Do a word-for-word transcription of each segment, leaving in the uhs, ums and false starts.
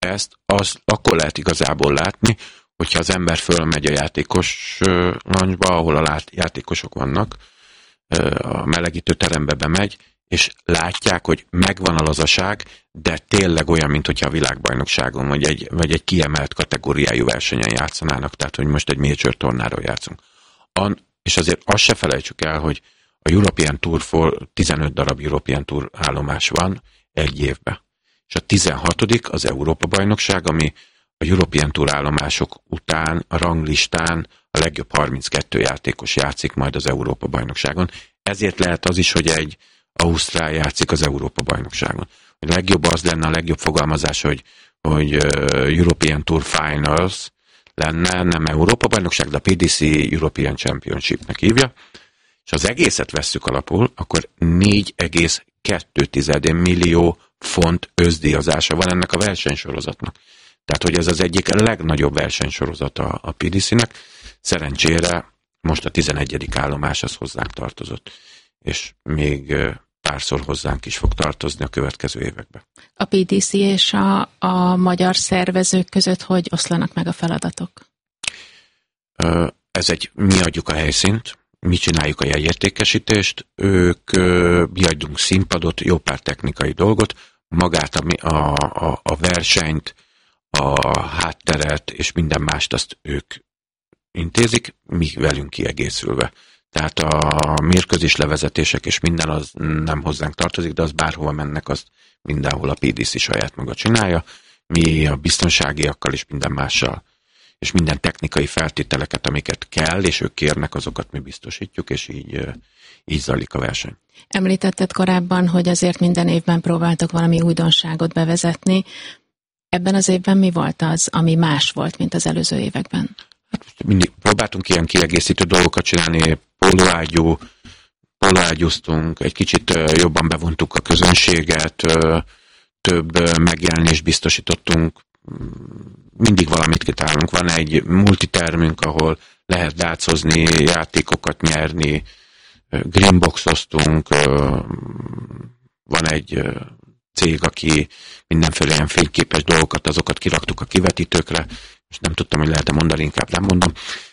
ezt az akkor lehet igazából látni, hogyha az ember fölmegy a játékos lancsba, ahol a lát, játékosok vannak, a melegítő terembe bemegy, és látják, hogy megvan a lazaság, de tényleg olyan, mint hogyha a világbajnokságon, vagy egy, vagy egy kiemelt kategóriájú versenyen játszanának, tehát, hogy most egy major tornáról játszunk. An, és azért azt se felejtsük el, hogy a European Tour tizenöt darab European Tour állomás van egy évben. És a tizenhatodik az Európa-bajnokság, ami a European Tour állomások után a ranglistán a legjobb harminckettő játékos játszik majd az Európa-bajnokságon. Ezért lehet az is, hogy egy ausztrál játszik az Európa-bajnokságon. A legjobb az lenne, a legjobb fogalmazás, hogy, hogy European Tour Finals lenne, nem Európa-bajnokság, de a pé dé cé European Championship-nek hívja, és az egészet vesszük alapul, akkor négy egész kettő millió font özdíjazása van ennek a versenysorozatnak. Tehát, hogy ez az egyik legnagyobb versenysorozata a pé dé cének. Szerencsére most a tizenegyedik állomás az hozzánk tartozott, és még párszor hozzánk is fog tartozni a következő években. A pé dé cé és a, a magyar szervezők között hogy oszlanak meg a feladatok? Ez egy, mi adjuk a helyszínt, mi csináljuk a jegyértékesítést, ők, mi adjunk színpadot, jó pár technikai dolgot, magát a, a, a, a versenyt, a hátteret és minden mást azt ők intézik, mi velünk kiegészülve. Tehát a mérkőzés levezetések és minden az nem hozzánk tartozik, de az bárhova mennek, azt mindenhol a pé dé cé saját maga csinálja. Mi a biztonságiakkal és minden mással, és minden technikai feltételeket, amiket kell, és ők kérnek, azokat mi biztosítjuk, és így, így zajlik a verseny. Említetted korábban, hogy azért minden évben próbáltok valami újdonságot bevezetni. Ebben az évben mi volt az, ami más volt, mint az előző években? Hát mindig próbáltunk ilyen kiegészítő dolgokat csinálni, pólóágyú, pólóágyúztunk, egy kicsit jobban bevontuk a közönséget, több megjelenést biztosítottunk, mindig valamit kitálunk. Van egy multitermünk, ahol lehet dácozni, játékokat nyerni, greenboxoztunk, van egy cég, aki mindenféle ilyen fényképes dolgokat, azokat kiraktuk a kivetítőkre, és nem tudtam, hogy lehet-e mondani, inkább nem mondom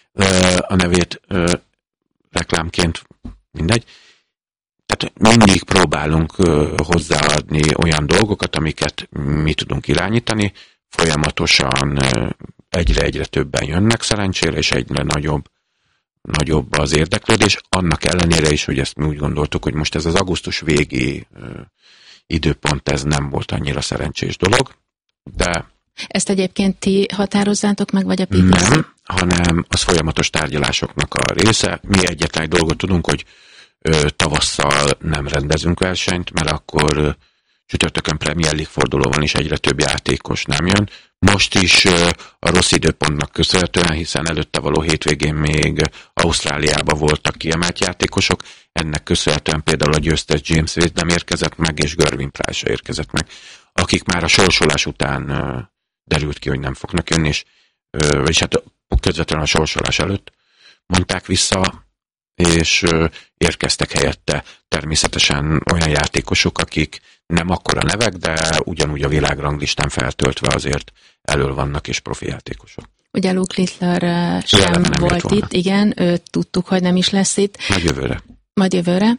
a nevét reklámként, mindegy. Tehát mindig próbálunk hozzáadni olyan dolgokat, amiket mi tudunk irányítani, folyamatosan egyre-egyre többen jönnek szerencsére, és egyre nagyobb, nagyobb az érdeklődés, annak ellenére is, hogy ezt mi úgy gondoltuk, hogy most ez az augusztus végi időpont, ez nem volt annyira szerencsés dolog, de... Ezt egyébként ti határozzátok meg, vagy a pé dé cé? Nem, hanem az folyamatos tárgyalásoknak a része. Mi egyetlen egy dolgot tudunk, hogy ö, tavasszal nem rendezünk versenyt, mert akkor ö, csütörtökön Premier League forduló van, és egyre több játékos nem jön. Most is ö, a rossz időpontnak köszönhetően, hiszen előtte való hétvégén még Ausztráliában voltak kiemelt játékosok, ennek köszönhetően például a győztes James Wade nem érkezett meg, és Gervin Price érkezett meg, akik már a sorsolás után ö, derült ki, hogy nem fognak jönni, és, ö, vagyis hát közvetlenül a sorsolás előtt mondták vissza, és ö, érkeztek helyette természetesen olyan játékosok, akik nem akkora nevek, de ugyanúgy a világranglistán feltöltve azért elől vannak, és profi játékosok. Ugye Luke Littler sem volt itt, igen, őt tudtuk, hogy nem is lesz itt. Majd jövőre. Majd jövőre.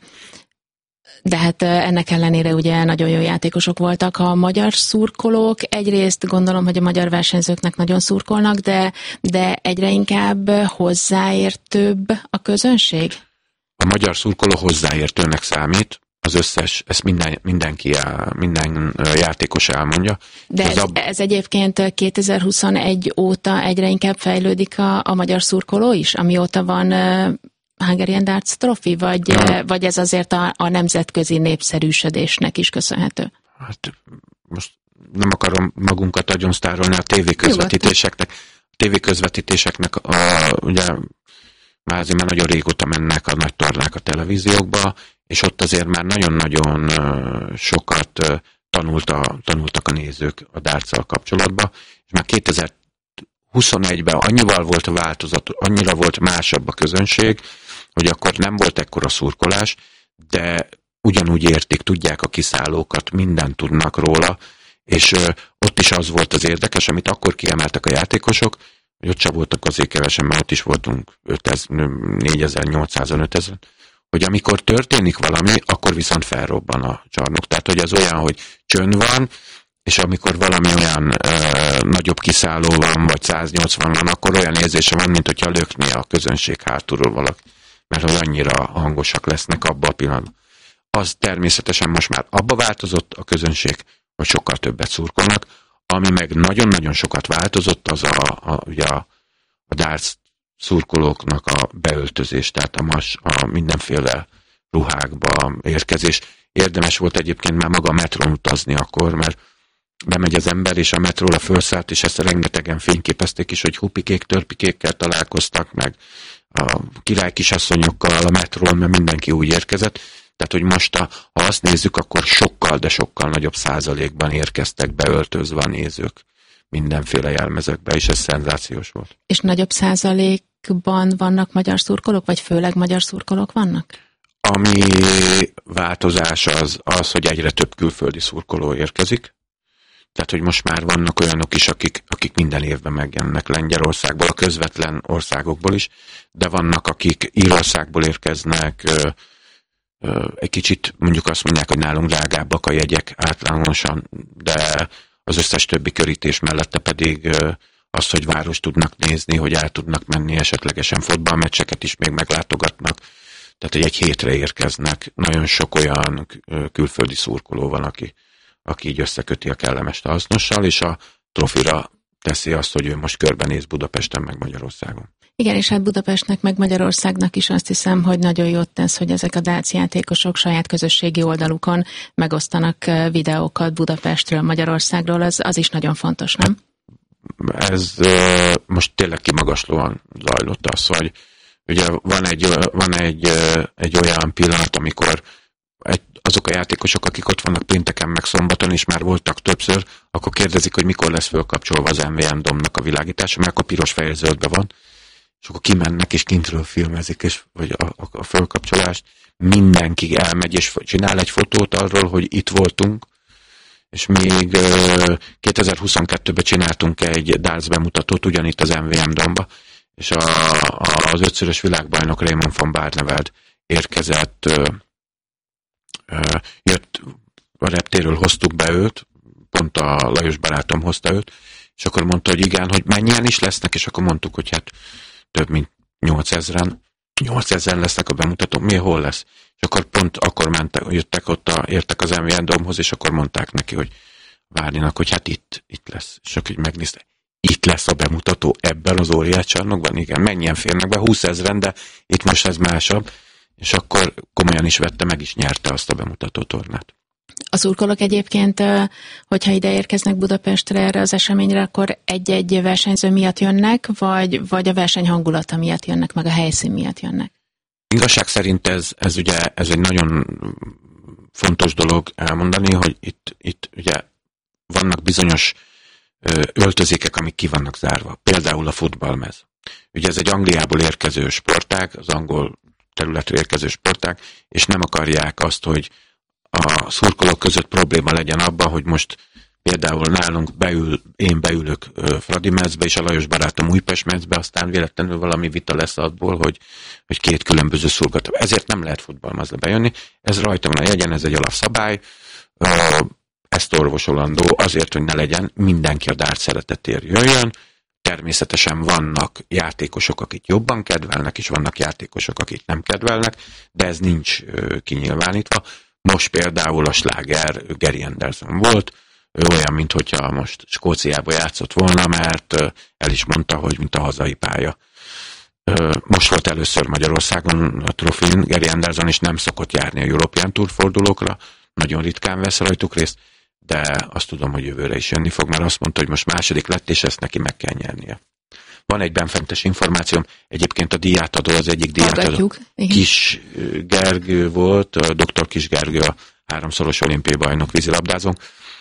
De hát ennek ellenére ugye nagyon jó játékosok voltak. A magyar szurkolók egyrészt gondolom, hogy a magyar versenyzőknek nagyon szurkolnak, de, de egyre inkább hozzáértőbb a közönség? A magyar szurkoló hozzáértőnek számít, az összes, ezt minden, mindenki, el, minden játékos elmondja. De ez, ab... ez egyébként kétezer-huszonegy óta egyre inkább fejlődik a, a magyar szurkoló is, amióta van Hungarian Darts Trophy, vagy, ja. vagy ez azért a, a nemzetközi népszerűsödésnek is köszönhető? Hát most nem akarom magunkat nagyon sztárolni a tévéközvetítéseknek. A tévéközvetítéseknek a, ugye már azért már nagyon régóta mennek a nagy tornák a televíziókba, és ott azért már nagyon-nagyon sokat tanult a, tanultak a nézők a dartszal kapcsolatban, és már kétezer-huszonegyben annyival volt változat, annyira volt másabb a közönség, hogy akkor nem volt ekkora szurkolás, de ugyanúgy értik, tudják a kiszállókat, mindent tudnak róla, És ö, ott is az volt az érdekes, amit akkor kiemeltek a játékosok, hogy ott sem voltak azért kevesen, mert ott is voltunk négyezer-nyolcszázan, ötezer, hogy amikor történik valami, akkor viszont felrobban a csarnok. Tehát, hogy ez olyan, hogy csönd van, és amikor valami olyan ö, nagyobb kiszálló van, vagy száznyolcvan van, akkor olyan érzése van, mint hogyha lökné a közönség hátulról valaki, mert hogy annyira hangosak lesznek abba a pillanatban. Az természetesen most már abba változott a közönség, hogy sokkal többet szurkolnak, ami meg nagyon-nagyon sokat változott, az a, a, ugye a, a darts szurkolóknak a beöltözés, tehát a, mas, a mindenféle ruhákba érkezés. Érdemes volt egyébként már maga a metrón utazni akkor, mert bemegy az ember, és a metróra felszállt, és ezt rengetegen fényképezték is, hogy hupikék, törpikékkel találkoztak, meg a király kisasszonyokkal a metrón, mert mindenki úgy érkezett. Tehát, hogy most, a, ha azt nézzük, akkor sokkal, de sokkal nagyobb százalékban érkeztek beöltözve a nézők mindenféle jelmezekbe, és ez szenzációs volt. És nagyobb százalékban vannak magyar szurkolók, vagy főleg magyar szurkolók vannak? Ami változás az, az, hogy egyre több külföldi szurkoló érkezik. Tehát, hogy most már vannak olyanok is, akik, akik minden évben megjelennek Lengyelországból, a közvetlen országokból is, de vannak, akik Írországból érkeznek, egy kicsit mondjuk azt mondják, hogy nálunk drágábbak a jegyek általánosan, de az összes többi körítés mellette pedig az, hogy város tudnak nézni, hogy el tudnak menni, esetlegesen fotballmeccseket is még meglátogatnak. Tehát, hogy egy hétre érkeznek. Nagyon sok olyan külföldi szurkoló van, aki, aki így összeköti a kellemest a hasznossal, és a trofira teszi azt, hogy ő most körbenéz Budapesten meg Magyarországon. Igen, és hát Budapestnek meg Magyarországnak is azt hiszem, hogy nagyon jót tesz, hogy ezek a darts játékosok saját közösségi oldalukon megosztanak videókat Budapestről, Magyarországról, az, az is nagyon fontos, nem? Ez most tényleg kimagaslóan zajlott az, hogy ugye van egy, van egy, egy olyan pillanat, amikor egy, azok a játékosok, akik ott vannak pénteken meg szombaton, és már voltak többször, akkor kérdezik, hogy mikor lesz fölkapcsolva az em vé en Domnak a világítása, mert akkor piros fehér zöldben van, és akkor kimennek, és kintről filmezik, és, vagy a, a, a fölkapcsolást, mindenki elmegy, és csinál egy fotót arról, hogy itt voltunk, és még uh, kétezer-huszonkettőben csináltunk egy darts bemutatót ugyanitt az em vé en Domba, és a, a, az ötszörös világbajnok Raymond von Barneveld érkezett, uh, uh, jött a reptéről, hoztuk be őt, pont a Lajos barátom hozta őt, és akkor mondta, hogy igen, hogy mennyien is lesznek, és akkor mondtuk, hogy hát több mint nyolcezren, nyolcezer lesznek a bemutatón, mi hol lesz? És akkor pont akkor mentek, jöttek ott, a, értek az em vé en Domhoz, és akkor mondták neki, hogy várjanak, hogy hát itt, itt lesz. És akkor így megnézte, itt lesz a bemutató ebben az óriás csarnokban? Igen, mennyien férnek be? húszezren, de itt most ez másabb. És akkor komolyan is vette, meg is nyerte azt a bemutató tornát. A szurkolók egyébként, hogyha ide érkeznek Budapestre erre az eseményre, akkor egy-egy versenyző miatt jönnek, vagy, vagy a verseny hangulata miatt jönnek, meg a helyszín miatt jönnek? Igazság szerint ez, ez ugye ez egy nagyon fontos dolog elmondani, hogy itt, itt ugye vannak bizonyos öltözékek, amik ki vannak zárva. Például a futballmez. Ugye ez egy Angliából érkező sportág, az angol területről érkező sportág, és nem akarják azt, hogy a szurkolók között probléma legyen abban, hogy most például nálunk beül, én beülök Fradi mezbe, és a Lajos barátom Újpest mezbe, aztán véletlenül valami vita lesz abból, hogy, hogy két különböző szurkoló. Ezért nem lehet futballmezbe bejönni. Ez rajta van a jegyen, ez egy alapszabály. Ezt orvosolandó azért, hogy ne legyen, mindenki a darts szeretetért jöjjön. Természetesen vannak játékosok, akik jobban kedvelnek, és vannak játékosok, akik nem kedvelnek, de ez nincs kinyilvánítva. Most például a sláger Gary Anderson volt, ő olyan, mintha most Skóciába játszott volna, mert el is mondta, hogy mint a hazai pálya. Most volt először Magyarországon a trofin, Gary Anderson is nem szokott járni a European Tour fordulókra, nagyon ritkán vesz rajtuk részt, de azt tudom, hogy jövőre is jönni fog, mert azt mondta, hogy most második lett, és ezt neki meg kell nyernie. Van egy benfentes információm, egyébként a díjátadó, az egyik díjátadó Kis Gergő volt, doktor Kis Gergő, a háromszoros olimpiai bajnok vízilabdázónk,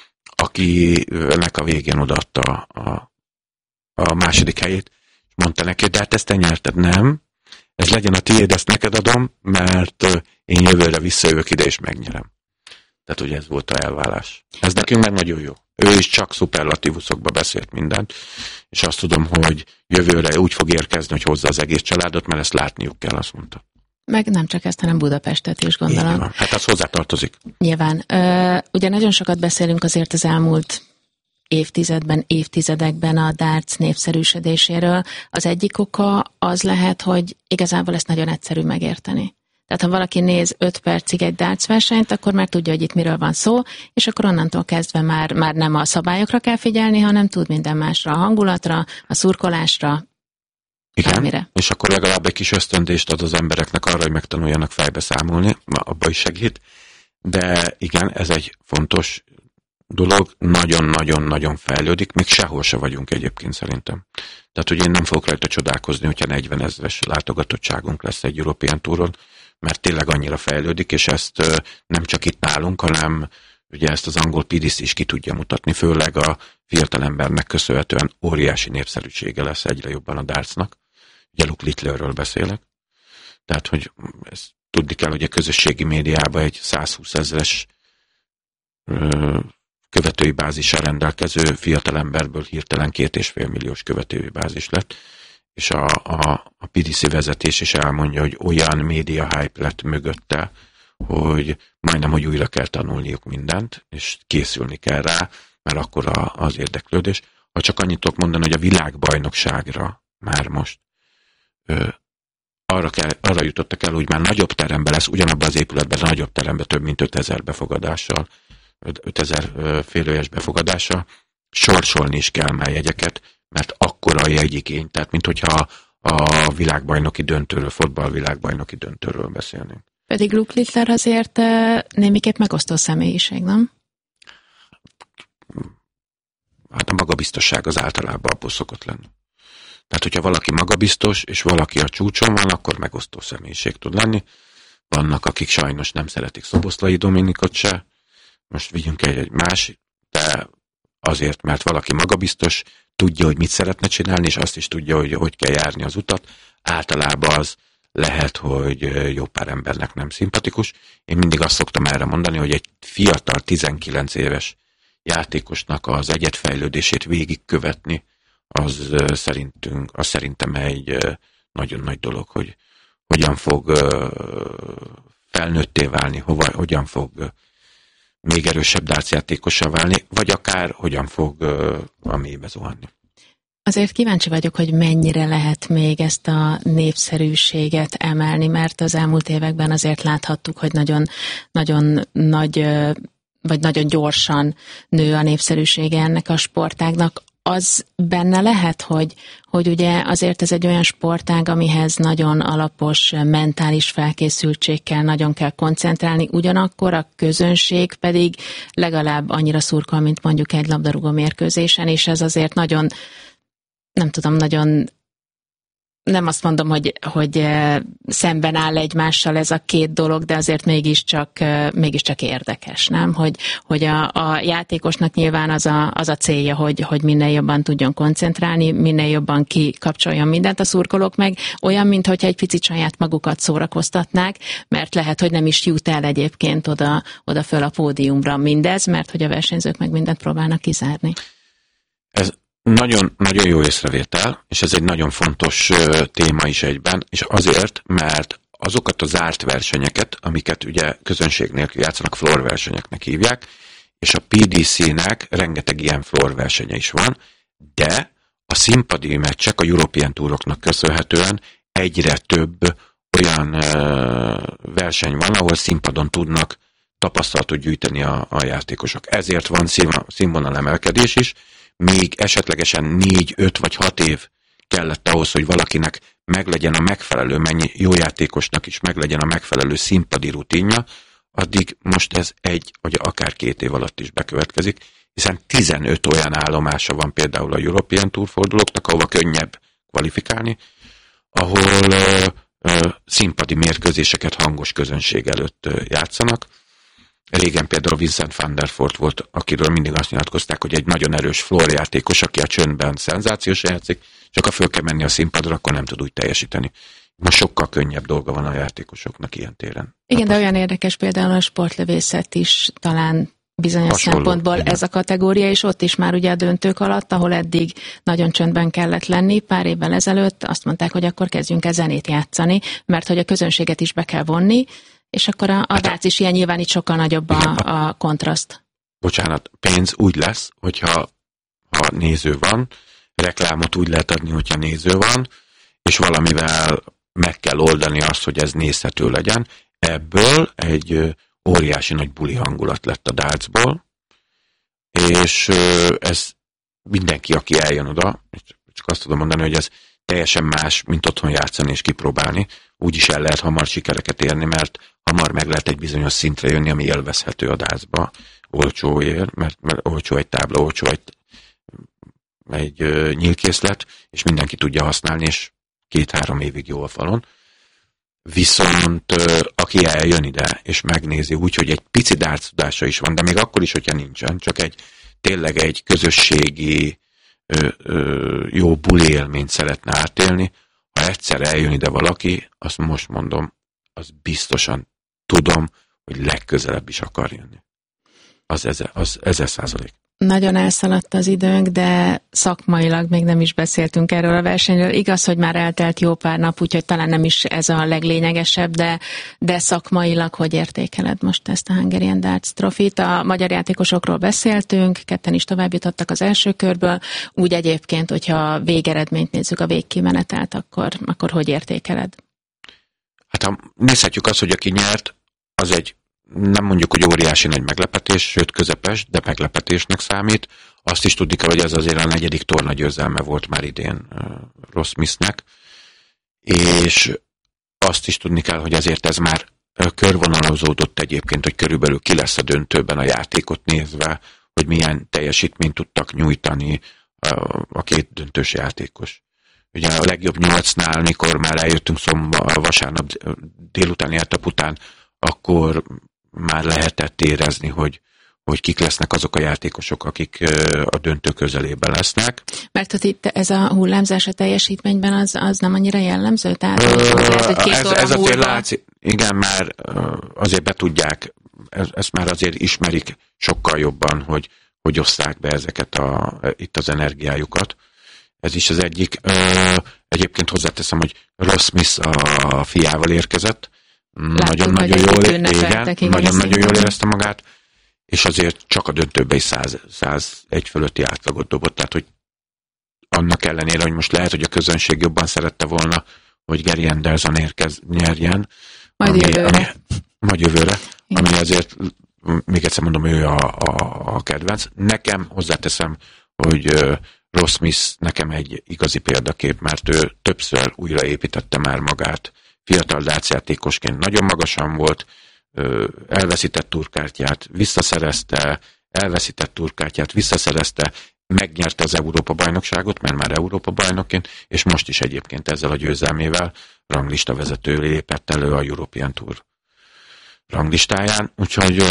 akinek a végén odaadta a, a második helyét, és mondta neki, de hát ezt te nyerted, nem? Ez legyen a tiéd, ezt neked adom, mert én jövőre visszajövök ide, és megnyerem. Tehát, hogy ez volt a elválás. Ez nekünk meg nagyon jó. Ő is csak szuperlatívuszokba beszélt mindent, és azt tudom, hogy jövőre úgy fog érkezni, hogy hozza az egész családot, mert ezt látniuk kell, azt mondta. Meg nem csak ezt, hanem Budapestet is, gondolom. Hát az hozzátartozik. Nyilván. Ugye nagyon sokat beszélünk azért az elmúlt évtizedben, évtizedekben a darts népszerűsödéséről. Az egyik oka az lehet, hogy igazából ezt nagyon egyszerű megérteni. Tehát ha valaki néz öt percig egy darts versenyt, akkor már tudja, hogy itt miről van szó, és akkor onnantól kezdve már, már nem a szabályokra kell figyelni, hanem tud minden másra, a hangulatra, a szurkolásra, igen, bármire. És akkor legalább egy kis ösztöndést ad az embereknek arra, hogy megtanuljanak fejbe számolni, abba is segít. De igen, ez egy fontos dolog, nagyon-nagyon-nagyon fejlődik, még sehol se vagyunk egyébként szerintem. Tehát, hogy én nem fogok rajta csodálkozni, hogyha negyven ezres látogatottságunk lesz egy European Touron, mert tényleg annyira fejlődik, és ezt nem csak itt nálunk, hanem ugye ezt az angol pé dé cé is ki tudja mutatni, főleg a fiatalembernek köszönhetően óriási népszerűsége lesz egyre jobban a dartsnak. Ugye Luke Littlerről beszélek. Tehát, hogy ezt tudni kell, hogy a közösségi médiában egy százhúsz ezres követői bázissal rendelkező fiatalemberből hirtelen két és fél milliós követői bázis lett, és a, a, a pé dé cé vezetés is elmondja, hogy olyan média hype lett mögötte, hogy majdnem, hogy újra kell tanulniuk mindent, és készülni kell rá, mert akkor a, az érdeklődés. Ha csak annyit tudok mondani, hogy a világbajnokságra már most ö, arra, kell, arra jutottak el, hogy már nagyobb teremben lesz, ugyanabban az épületben nagyobb teremben több mint ötezer befogadással, ötezer félőjes befogadása, sorsolni is kell már jegyeket, mert akkora a jegyigény, tehát mint hogyha a világbajnoki döntőről, fotballvilágbajnoki döntőről beszélnénk. Pedig Luke Littler azért némiképp megosztó személyiség, nem? Hát a magabiztosság az általában abból szokott lenni. Tehát, hogyha valaki magabiztos, és valaki a csúcson van, akkor megosztó személyiség tud lenni. Vannak, akik sajnos nem szeretik Szoboszlai Dominikot se, most vigyünk egy, egy más, de azért, mert valaki magabiztos, tudja, hogy mit szeretne csinálni, és azt is tudja, hogy hogy kell járni az utat. Általában az lehet, hogy jó pár embernek nem szimpatikus. Én mindig azt szoktam erre mondani, hogy egy fiatal, tizenkilenc éves játékosnak az egyedfejlődését végigkövetni, az szerintünk, az szerintem egy nagyon nagy dolog, hogy hogyan fog felnőtté válni, hova, hogyan fog még erősebb dárcjátékossá válni, vagy akár hogyan fog a mélybe zuhanni. Azért kíváncsi vagyok, hogy mennyire lehet még ezt a népszerűséget emelni, mert az elmúlt években azért láthattuk, hogy nagyon, nagyon nagy, vagy nagyon gyorsan nő a népszerűsége ennek a sportágnak. Az benne lehet, hogy, hogy ugye azért ez egy olyan sportág, amihez nagyon alapos mentális felkészültség kell, nagyon kell koncentrálni, ugyanakkor a közönség pedig legalább annyira szurkol, mint mondjuk egy labdarúgó mérkőzésen, és ez azért nagyon, nem tudom, nagyon, nem azt mondom, hogy, hogy szemben áll egymással ez a két dolog, de azért mégiscsak, mégiscsak érdekes, nem? Hogy, hogy a, a játékosnak nyilván az a, az a célja, hogy, hogy minél jobban tudjon koncentrálni, minél jobban kikapcsoljon mindent, a szurkolók meg olyan, mintha egy picit saját magukat szórakoztatnák, mert lehet, hogy nem is jut el egyébként oda, oda föl a pódiumra mindez, mert hogy a versenyzők meg mindent próbálnak kizárni. Ez Nagyon, nagyon jó észrevétel, és ez egy nagyon fontos téma is egyben, és azért, mert azokat a zárt versenyeket, amiket ugye közönség nélkül játszanak, floor versenyeknek hívják, és a pé dé cé-nek rengeteg ilyen floor versenye is van, de a színpadi meccsek a European Touroknak köszönhetően egyre több olyan verseny van, ahol színpadon tudnak tapasztalatot gyűjteni a, a játékosok. Ezért van színvonal emelkedés is, még esetlegesen négy, öt vagy hat év kellett ahhoz, hogy valakinek meglegyen a megfelelő, mennyi jó játékosnak is meglegyen a megfelelő színpadi rutinja, addig most ez egy, vagy akár két év alatt is bekövetkezik, hiszen tizenöt olyan állomása van például a European Tour fordulóknak, ahova könnyebb kvalifikálni, ahol ö, ö, színpadi mérkőzéseket hangos közönség előtt ö, játszanak, Régen például Vincent van der Voort volt, akiről mindig azt nyilatkozták, hogy egy nagyon erős florjátékos, aki a csöndben szenzációsan játszik, csak ha föl kell menni a színpadra, akkor nem tud úgy teljesíteni. Most sokkal könnyebb dolga van a játékosoknak ilyen téren. Igen, hát de olyan érdekes például a sportlövészet is talán bizonyos hasonló szempontból igen. Ez a kategória, és ott is már ugye a döntők alatt, ahol eddig nagyon csöndben kellett lenni, pár évvel ezelőtt azt mondták, hogy akkor kezdjünk el zenét játszani, mert hogy a közönséget is be kell vonni, és akkor a, a hát dác is ilyen nyilván itt sokkal nagyobb igen, a, a kontraszt. Bocsánat, pénz úgy lesz, hogyha ha néző van, reklámot úgy lehet adni, hogyha néző van, és valamivel meg kell oldani azt, hogy ez nézhető legyen. Ebből egy óriási nagy buli hangulat lett a dárcból, és ez mindenki, aki eljön oda, csak azt tudom mondani, hogy ez teljesen más, mint otthon játszani és kipróbálni. Úgyis el lehet hamar sikereket érni, mert hamar meg lehet egy bizonyos szintre jönni, ami élvezhető a dárcba. Olcsó ér, mert, mert olcsó egy tábla, olcsó egy, egy uh, nyílkészlet, és mindenki tudja használni, és két-három évig jó a falon. Viszont uh, aki eljön ide, és megnézi úgy, hogy egy pici dárc tudása is van, de még akkor is, hogyha nincsen, csak egy tényleg egy közösségi ö, ö, jó buli élményt szeretne átélni, ha egyszer eljön ide valaki, azt most mondom, az biztosan tudom, hogy legközelebb is akar jönni. Az ezer, az ezer százalék. Nagyon elszaladt az időnk, de szakmailag még nem is beszéltünk erről a versenyről. Igaz, hogy már eltelt jó pár nap, úgyhogy talán nem is ez a leglényegesebb, de, de szakmailag hogy értékeled most ezt a Hungarian Darts Trophy-t? A magyar játékosokról beszéltünk, ketten is tovább jutottak az első körből, úgy egyébként, hogyha a végeredményt nézzük, a végkimenetelt, akkor, akkor hogy értékeled? Hát ha nézhetjük azt, hogy aki nyert, az egy nem mondjuk, hogy óriási nagy meglepetés, sőt közepes, de meglepetésnek számít. Azt is tudni kell, hogy ez azért a negyedik torna győzelme volt már idén uh, Ross Smithnek, és azt is tudni kell, hogy azért ez már körvonalazódott egyébként, hogy körülbelül ki lesz a döntőben a játékot nézve, hogy milyen teljesítményt tudtak nyújtani uh, a két döntős játékos. Ugye a legjobb nyolcnál, mikor már eljöttünk szomba, vasárnap délutáni etap után, akkor már lehetett érezni, hogy, hogy kik lesznek azok a játékosok, akik a döntő közelében lesznek. Mert hogy itt ez a hullámzás a teljesítményben az, az nem annyira jellemző? Tehát, Ö, lehet, hogy két ez, óra ez azért múlva... látszik, igen, már azért betudják, ezt már azért ismerik sokkal jobban, hogy, hogy osszák be ezeket a, itt az energiájukat. Ez is az egyik. Egyébként hozzáteszem, hogy Ross Smith a fiával érkezett, nagyon-nagyon jól, igen, nagyon-nagyon jól érezte magát, és azért csak a döntőben is száz egy fölötti átlagot dobott, tehát hogy annak ellenére, hogy most lehet, hogy a közönség jobban szerette volna, hogy Gary Anderson érkez, nyerjen, majd ami, jövőre, ami, majd jövőre ami azért, még egyszer mondom, ő a, a, a kedvenc. Nekem hozzáteszem, hogy Ross Smith nekem egy igazi példakép, mert ő többször újraépítette már magát. Fiatal dárcjátékosként nagyon magasan volt, elveszített turkártyát, visszaszerezte, elveszített turkártyát, visszaszerezte, megnyerte az Európa-bajnokságot, mert már Európa-bajnokként, és most is egyébként ezzel a győzelmével ranglista vezető lépett elő a European Tour ranglistáján, úgyhogy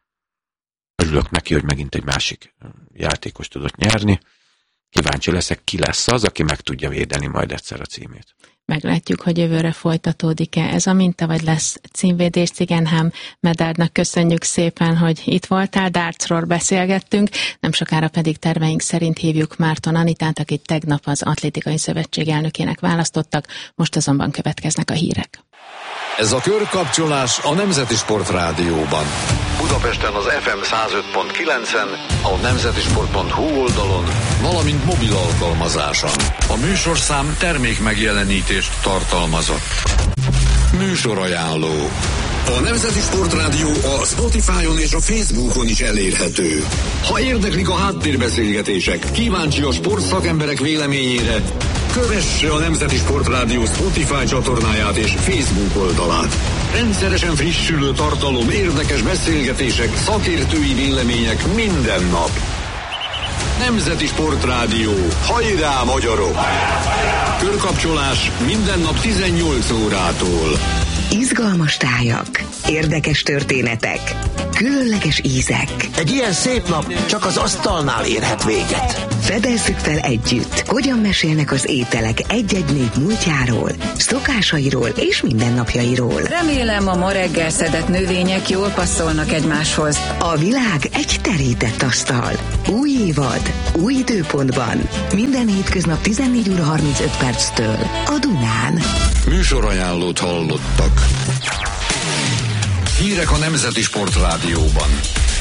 örülök neki, hogy megint egy másik játékos tudott nyerni. Kíváncsi leszek, ki lesz az, aki meg tudja védeni majd egyszer a címét. Meglátjuk, hogy jövőre folytatódik-e ez a minta, vagy lesz címvédés. Cigenhám Medárdnak köszönjük szépen, hogy itt voltál, dartsról beszélgettünk, nem sokára pedig terveink szerint hívjuk Márton Anitát, akit tegnap az Atlétikai Szövetség elnökének választottak, most azonban következnek a hírek. Ez a körkapcsolás a Nemzeti Sport Rádióban. Budapesten az ef em száz öt pont kilencen, a nemzetisport pont hu oldalon, valamint mobil alkalmazáson. A műsorszám termék megjelenítést tartalmazott. Műsorajánló. A Nemzeti Sport Rádió a Spotify-on és a Facebookon is elérhető. Ha érdeklik a háttérbeszélgetések, kíváncsi a sportszakemberek véleményére, kövesse a Nemzeti Sport Rádió Spotify csatornáját és Facebook oldalát. Rendszeresen frissülő tartalom, érdekes beszélgetések, szakértői vélemények minden nap. Nemzeti Sport Rádió. Hajrá, magyarok! Körkapcsolás minden nap tizennyolc órától. Izgalmas tájak, érdekes történetek, különleges ízek. Egy ilyen szép nap csak az asztalnál érhet véget. Fedezzük fel együtt, hogyan mesélnek az ételek egy-egy nép múltjáról, szokásairól és mindennapjairól. Remélem, a ma reggel szedett növények jól passzolnak egymáshoz. A világ egy terített asztal. Új évad, új időpontban. Minden hétköznap tizennégy óra harmincöt perctől a Dunán. Műsorajánlót hallottak. Hírek a Nemzeti Sportrádióban.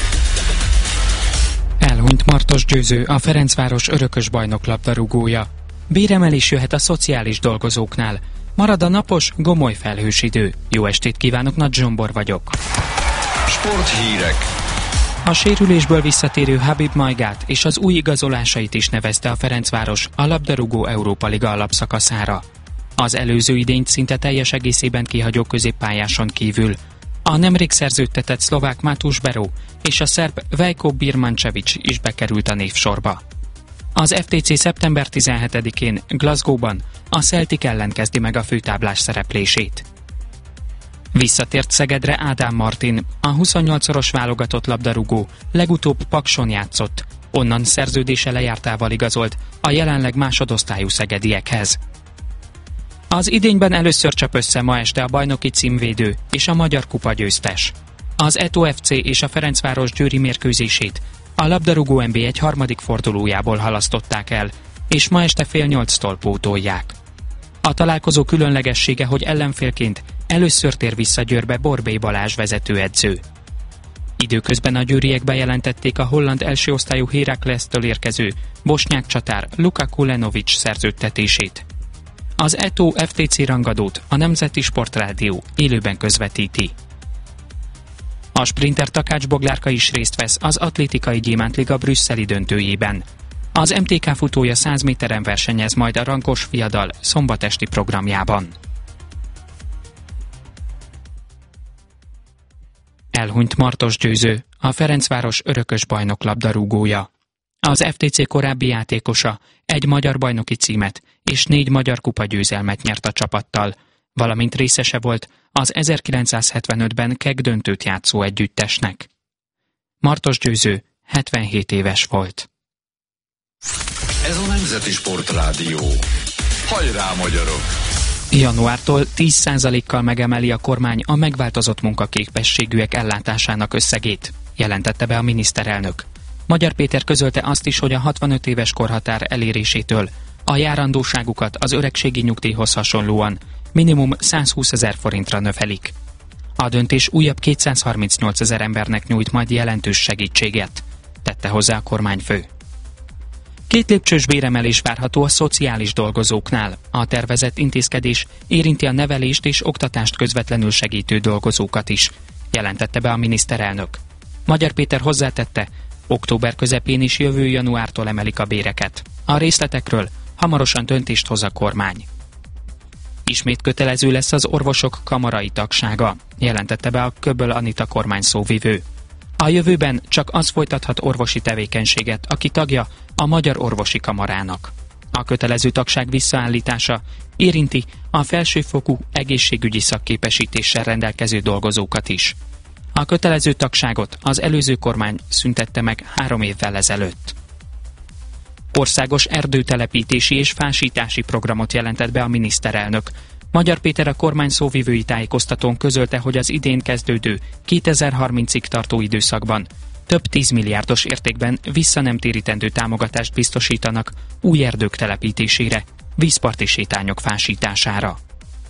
Elhunyt Martos Győző, a Ferencváros örökös bajnok labdarúgója. Béremelés jöhet a szociális dolgozóknál. Marad a napos, gomoly felhős idő. Jó estét kívánok, Nagy Zsombor vagyok. Sporthírek. A sérülésből visszatérő Habib Majgát és az új igazolásait is nevezte a Ferencváros a labdarúgó Európa Liga alapszakaszára. Az előző idényt szinte teljes egészében kihagyó középpályáson kívül a nemrég szerződtetett szlovák Mátus Beró és a szerb Vejko Birmančević is bekerült a névsorba. Az ef té cé szeptember tizenhetedikén Glasgow-ban a Celtic ellen kezdi meg a főtáblás szereplését. Visszatért Szegedre Ádám Martin, a huszonnyolcszoros válogatott labdarúgó legutóbb Pakson játszott, onnan szerződése lejártával igazolt a jelenleg másodosztályú szegediekhez. Az idényben először csap össze ma este a bajnoki címvédő és a Magyar Kupa győztes. Az Eto ef cé és a Ferencváros győri mérkőzését a labdarúgó en bé egy harmadik fordulójából halasztották el, és ma este fél nyolctól pótolják. A találkozó különlegessége, hogy ellenfélként először tér vissza Győrbe Borbély Balázs vezetőedző. Időközben a győriek bejelentették a holland első osztályú Heraklesztől érkező bosnyák csatár Luka Kulenović szerződtetését. Az Eto ef té cé rangadót a Nemzeti Sportrádió élőben közvetíti. A sprinter Takács Boglárka is részt vesz az Atlétikai Gyémántliga brüsszeli döntőjében. Az em té ká futója száz méteren versenyez majd a Rankos Fiadal szombatesti programjában. Elhunyt Martos Győző, a Ferencváros örökös bajnok labdarúgója. Az ef té cé korábbi játékosa egy magyar bajnoki címet és négy magyar kupa győzelmet nyert a csapattal, valamint részese volt az ezerkilencszázhetvenötben keg döntőt játszó együttesnek. Martos Győző hetvenhét éves volt. Ez a Nemzeti Sportrádió. Hajrá, magyarok! Januártól tíz százalékkal megemeli a kormány a megváltozott munkaképességűek ellátásának összegét, jelentette be a miniszterelnök. Magyar Péter közölte azt is, hogy a hatvanöt éves korhatár elérésétől a járandóságukat az öregségi nyugdíjhoz hasonlóan minimum százhúszezer forintra növelik. A döntés újabb kétszázharmincnyolcezer embernek nyújt majd jelentős segítséget, tette hozzá a kormányfő. Két lépcsős béremelés várható a szociális dolgozóknál. A tervezett intézkedés érinti a nevelést és oktatást közvetlenül segítő dolgozókat is, jelentette be a miniszterelnök. Magyar Péter hozzátette, október közepén is jövő januártól emelik a béreket. A részletekről hamarosan döntést hoz a kormány. Ismét kötelező lesz az orvosok kamarai tagsága, jelentette be a Köböl Anita kormányszóvivő. A jövőben csak az folytathat orvosi tevékenységet, aki tagja a Magyar Orvosi Kamarának. A kötelező tagság visszaállítása érinti a felsőfokú egészségügyi szakképesítéssel rendelkező dolgozókat is. A kötelező tagságot az előző kormány szüntette meg három évvel ezelőtt. Országos erdőtelepítési és fásítási programot jelentett be a miniszterelnök. Magyar Péter a kormány szóvivői tájékoztatón közölte, hogy az idén kezdődő kétezer-harmincig tartó időszakban több tízmilliárdos értékben visszanemtérítendő támogatást biztosítanak új erdők telepítésére, vízparti sétányok fásítására.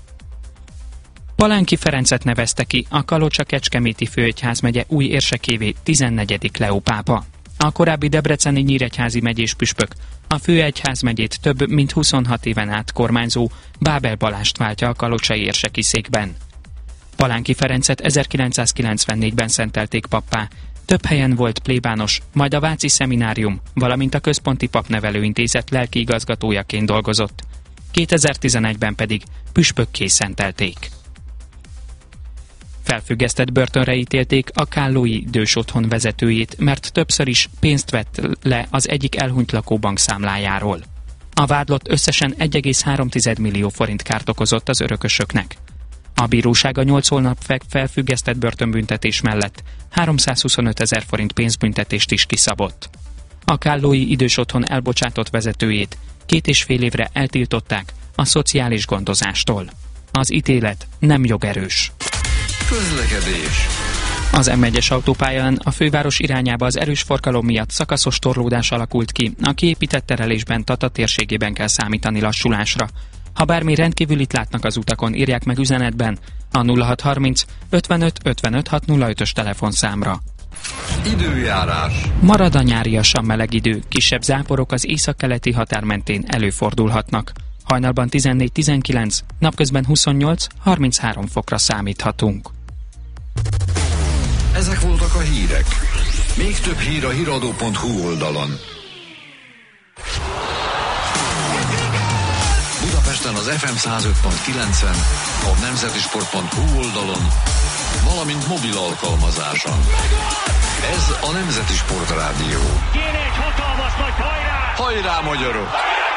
Palánki Ferencet nevezte ki a Kalocsa-Kecskeméti főegyházmegye új érsekévé tizennegyedik Leó pápa. A korábbi debreceni nyíregyházi megyés püspök a főegyházmegyét több mint huszonhat éven át kormányzó Bábel Balást váltja a kalocsai érseki székben. Palánki Ferencet ezerkilencszázkilencvennégyben szentelték pappá, több helyen volt plébános, majd a Váci Szeminárium, valamint a Központi Papnevelőintézet lelki igazgatójaként dolgozott. kétezer-tizenegyben pedig püspökké szentelték. Felfüggesztett börtönre ítélték a kállói idős otthon vezetőjét, mert többször is pénzt vett le az egyik elhunyt lakóbank számlájáról. A vádlott összesen egy egész három millió forint kárt okozott az örökösöknek. A bíróság a nyolc hónap felfüggesztett börtönbüntetés mellett háromszázhuszonöt ezer forint pénzbüntetést is kiszabott. A kállói idős otthon elbocsátott vezetőjét két és fél évre eltiltották a szociális gondozástól. Az ítélet nem jogerős. Közlekedés. Az em egyes autópályán a főváros irányába az erős forgalom miatt szakaszos torlódás alakult ki, a kiépített terelésben Tata térségében kell számítani lassulásra. Ha bármi rendkívülit látnak az utakon, írják meg üzenetben a nulla hat harminc ötvenöt ötvenöt hatszázötös telefonszámra. Időjárás. Marad a nyáriasan meleg idő, kisebb záporok az északkeleti határ mentén előfordulhatnak. Hajnalban tizennégy tizenkilenc, napközben huszonnyolc harminchárom fokra számíthatunk. Ezek voltak a hírek. Még több hír a híradó pont hu oldalon. Budapesten az ef em száz öt pont kilencen, a nemzetisport pont hu oldalon, valamint mobil alkalmazáson. Ez a Nemzeti Sport Rádió. Kéne egy hatalmas nagy hajrá! Hajrá, magyarok!